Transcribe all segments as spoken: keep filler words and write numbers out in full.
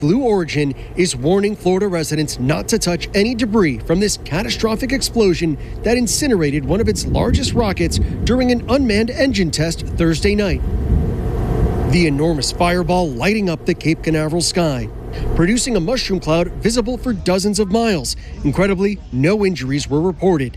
Blue Origin is warning Florida residents not to touch any debris from this catastrophic explosion that incinerated one of its largest rockets during an unmanned engine test Thursday night. The enormous fireball lighting up the Cape Canaveral sky, producing a mushroom cloud visible for dozens of miles. Incredibly, no injuries were reported.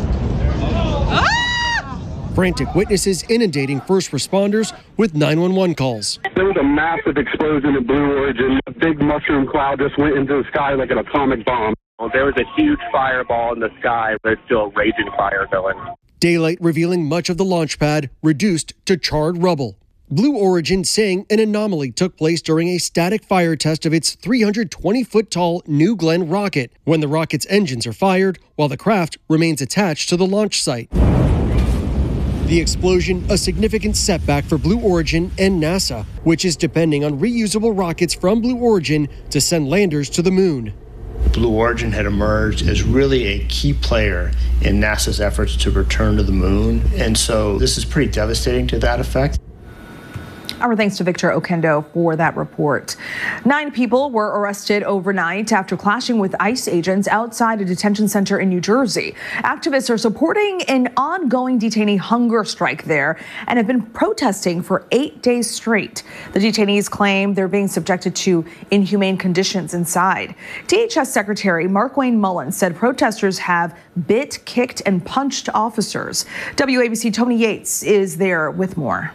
Frantic witnesses inundating first responders with nine one one calls. There was a massive explosion at Blue Origin. A big mushroom cloud just went into the sky like an atomic bomb. Well, there was a huge fireball in the sky. There's still a raging fire going. Daylight revealing much of the launch pad reduced to charred rubble. Blue Origin saying an anomaly took place during a static fire test of its three hundred twenty foot tall New Glenn rocket when the rocket's engines are fired while the craft remains attached to the launch site. The explosion, a significant setback for Blue Origin and NASA, which is depending on reusable rockets from Blue Origin to send landers to the moon. Blue Origin had emerged as really a key player in NASA's efforts to return to the moon, and so this is pretty devastating to that effect. Our thanks to Victor Oquendo for that report. Nine people were arrested overnight after clashing with ICE agents outside a detention center in New Jersey. Activists are supporting an ongoing detainee hunger strike there and have been protesting for eight days straight. The detainees claim they're being subjected to inhumane conditions inside. D H S Secretary Markwayne Mullins said protesters have bit, kicked, and punched officers. W A B C Tony Yates is there with more.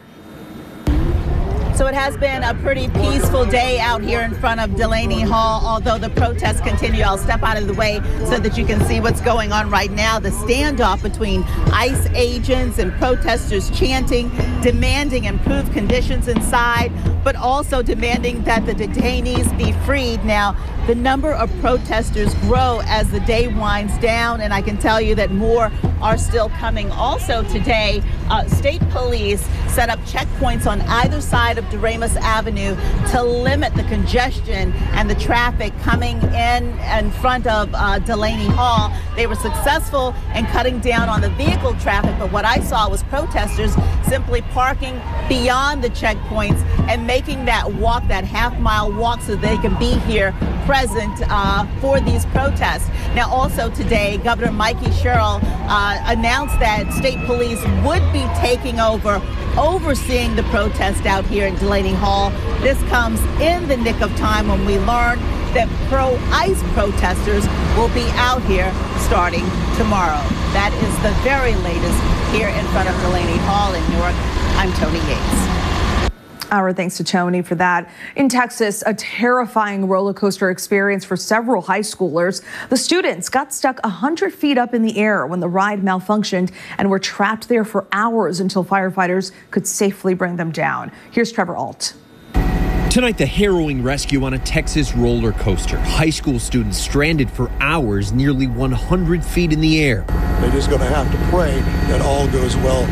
So it has been a pretty peaceful day out here in front of Delaney Hall, although the protests continue. I'll step out of the way so that you can see what's going on right now. The standoff between ICE agents and protesters chanting, demanding improved conditions inside, but also demanding that the detainees be freed. Now, the number of protesters grow as the day winds down, and I can tell you that more are still coming. Also today, uh, state police set up checkpoints on either side of Doremus Avenue to limit the congestion and the traffic coming in in front of uh, Delaney Hall. They were successful in cutting down on the vehicle traffic, but what I saw was protesters simply parking beyond the checkpoints and making that walk, that half mile walk, so they can be here present uh, for these protests. Now, also today, Governor Mikey Sherrill uh, announced that state police would be taking over, overseeing the protest out here in Delaney Hall. This comes in the nick of time when we learned that pro-ICE protesters will be out here starting tomorrow. That is the very latest here in front of Delaney Hall in Newark. I'm Tony Yates. Our thanks to Tony for that. In Texas, a terrifying roller coaster experience for several high schoolers. The students got stuck one hundred feet up in the air when the ride malfunctioned and were trapped there for hours until firefighters could safely bring them down. Here's Trevor Alt. Tonight, the harrowing rescue on a Texas roller coaster. High school students stranded for hours nearly one hundred feet in the air. They're just going to have to pray that all goes well